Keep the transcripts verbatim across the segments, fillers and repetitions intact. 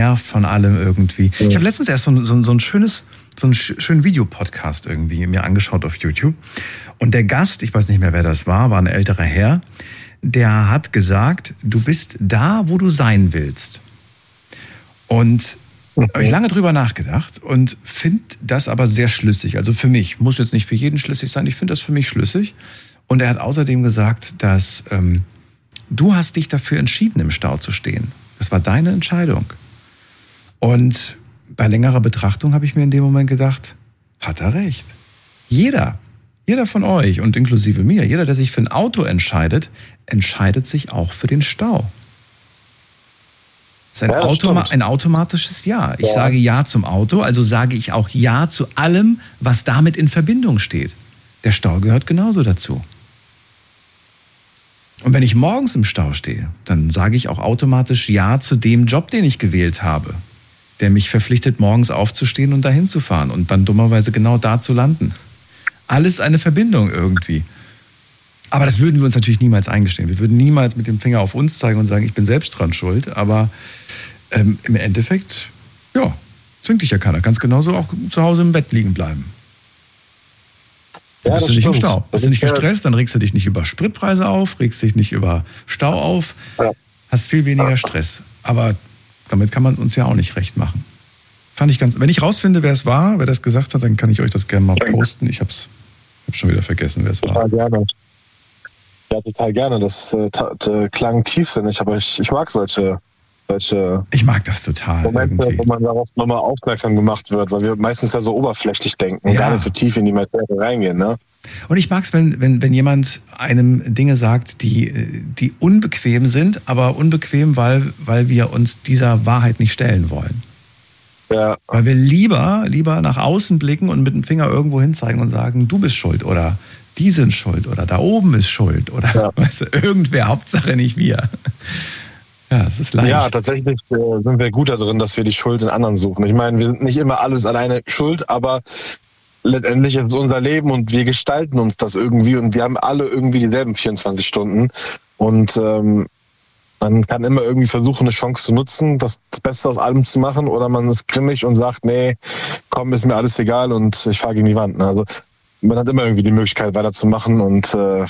von allem irgendwie. Ich habe letztens erst so, so, so ein schönes, so einen schönen Videopodcast irgendwie mir angeschaut auf YouTube. Und der Gast, ich weiß nicht mehr, wer das war, war ein älterer Herr, der hat gesagt, du bist da, wo du sein willst. Und okay. habe ich lange drüber nachgedacht und finde das aber sehr schlüssig. Also für mich, muss jetzt nicht für jeden schlüssig sein, ich finde das für mich schlüssig. Und er hat außerdem gesagt, dass ähm, du hast dich dafür entschieden, im Stau zu stehen. Das war deine Entscheidung. Und bei längerer Betrachtung habe ich mir in dem Moment gedacht, hat er recht. Jeder, jeder von euch und inklusive mir, jeder, der sich für ein Auto entscheidet, entscheidet sich auch für den Stau. Das ist ein, ja, Automa- ein automatisches Ja. Ich ja. sage Ja zum Auto, also sage ich auch Ja zu allem, was damit in Verbindung steht. Der Stau gehört genauso dazu. Und wenn ich morgens im Stau stehe, dann sage ich auch automatisch Ja zu dem Job, den ich gewählt habe, der mich verpflichtet, morgens aufzustehen und dahin zu fahren und dann dummerweise genau da zu landen. Alles eine Verbindung irgendwie. Aber das würden wir uns natürlich niemals eingestehen. Wir würden niemals mit dem Finger auf uns zeigen und sagen, ich bin selbst dran schuld. Aber ähm, im Endeffekt, ja, zwingt dich ja keiner. Kannst genauso auch zu Hause im Bett liegen bleiben. Dann ja, bist du nicht stimmt. im Stau. Bist du nicht gestresst, dann regst du dich nicht über Spritpreise auf, regst dich nicht über Stau auf, ja. hast viel weniger Stress. Aber damit kann man uns ja auch nicht recht machen. Fand ich ganz. Wenn ich rausfinde, wer es war, wer das gesagt hat, dann kann ich euch das gerne mal posten. Ich hab's, hab schon wieder vergessen, wer es war. Total gerne. Ja, total gerne. Das äh, t- t- klang tiefsinnig, aber ich, ich mag solche, solche Ich mag das total. Momente, irgendwie. wo man darauf nochmal aufmerksam gemacht wird, weil wir meistens ja so oberflächlich denken und Ja. gar nicht so tief in die Materie reingehen, ne? Und ich mag es, wenn, wenn, wenn jemand einem Dinge sagt, die, die unbequem sind, aber unbequem, weil, weil wir uns dieser Wahrheit nicht stellen wollen. Ja. Weil wir lieber, lieber nach außen blicken und mit dem Finger irgendwo hin zeigen und sagen, du bist schuld oder die sind schuld oder da oben ist schuld oder Ja. weißt du, irgendwer, Hauptsache nicht wir. Ja, es ist leicht. Ja, tatsächlich äh, sind wir gut darin, dass wir die Schuld in anderen suchen. Ich meine, wir sind nicht immer alles alleine schuld, aber letztendlich ist es unser Leben und wir gestalten uns das irgendwie und wir haben alle irgendwie dieselben vierundzwanzig Stunden und ähm, man kann immer irgendwie versuchen, eine Chance zu nutzen, das Beste aus allem zu machen oder man ist grimmig und sagt, nee, komm, ist mir alles egal und ich fahre gegen die Wand. Also man hat immer irgendwie die Möglichkeit weiterzumachen und äh,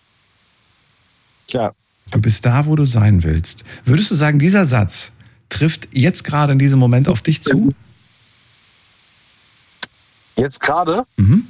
ja. Du bist da, wo du sein willst. Würdest du sagen, dieser Satz trifft jetzt gerade in diesem Moment auf dich zu? Jetzt gerade? Mhm.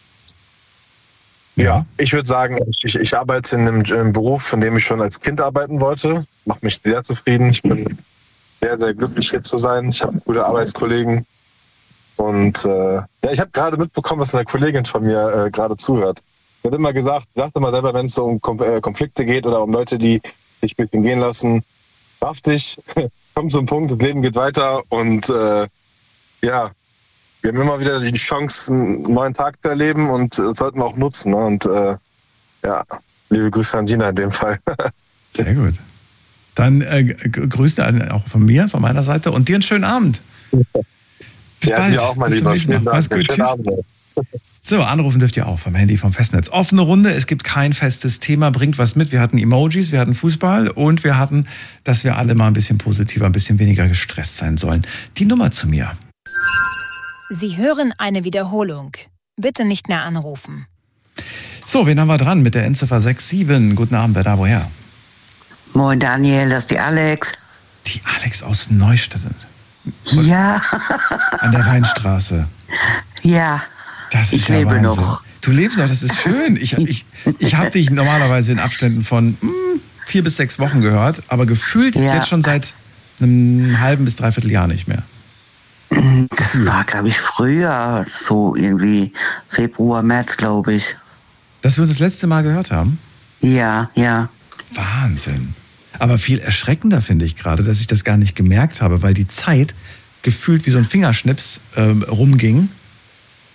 Ja, ich würde sagen, ich, ich arbeite in einem, in einem Beruf, in dem ich schon als Kind arbeiten wollte. Macht mich sehr zufrieden. Ich bin sehr, sehr glücklich, hier zu sein. Ich habe gute Arbeitskollegen. Und äh, ja, ich habe gerade mitbekommen, was eine Kollegin von mir äh, gerade zuhört. Sie hat immer gesagt, sagt immer selber, wenn es so um Konflikte geht oder um Leute, die sich ein bisschen gehen lassen, raff dich, komm zum Punkt, das Leben geht weiter und äh, ja, wir haben immer wieder die Chance, einen neuen Tag zu erleben und das sollten wir auch nutzen. Ne? Und äh, ja, liebe Grüße an Gina in dem Fall. Sehr gut. Dann äh, Grüße auch von mir, von meiner Seite und dir einen schönen Abend. Bis ja, bald. dir auch, mein Bis Lieber. zum nächsten Mal. Mach's gut. Tschüss. So, anrufen dürft ihr auch vom Handy, vom Festnetz. Offene Runde, es gibt kein festes Thema, bringt was mit. Wir hatten Emojis, wir hatten Fußball und wir hatten, dass wir alle mal ein bisschen positiver, ein bisschen weniger gestresst sein sollen. Die Nummer zu mir. Sie hören eine Wiederholung. Bitte nicht mehr anrufen. So, wen haben wir dran mit der Endziffer sechs sieben? Guten Abend, wer da, woher? Moin Daniel, das ist die Alex. Die Alex aus Neustadt. Ja. An der Weinstraße. Ja. Das ist ich ja lebe Wahnsinn. noch. Du lebst noch, das ist schön. Ich, ich, ich habe dich normalerweise in Abständen von mh, vier bis sechs Wochen gehört, aber gefühlt Ja. jetzt schon seit einem halben bis dreiviertel Jahr nicht mehr. Das Gefühlt. war, glaube ich, früher, so irgendwie Februar, März, glaube ich. Dass wir uns das letzte Mal gehört haben? Ja, ja. Wahnsinn. Aber viel erschreckender finde ich gerade, dass ich das gar nicht gemerkt habe, weil die Zeit gefühlt wie so ein Fingerschnips ähm, rumging.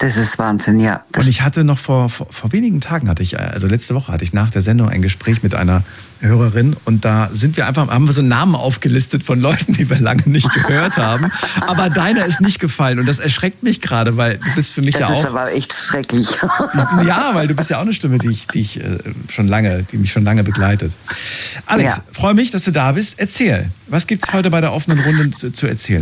Das ist Wahnsinn, ja. Das Und ich hatte noch vor, vor, vor wenigen Tagen hatte ich, also letzte Woche hatte ich nach der Sendung ein Gespräch mit einer Hörerin und da sind wir einfach, haben wir so Namen aufgelistet von Leuten, die wir lange nicht gehört haben. Aber deiner ist nicht gefallen und das erschreckt mich gerade, weil du bist für mich das ja auch. Das ist aber echt schrecklich. Ja, weil du bist ja auch eine Stimme, die ich, die ich äh, schon lange, die mich schon lange begleitet. Alex, Ja. freue mich, dass du da bist. Erzähl, was gibt's heute bei der offenen Runde zu, zu erzählen?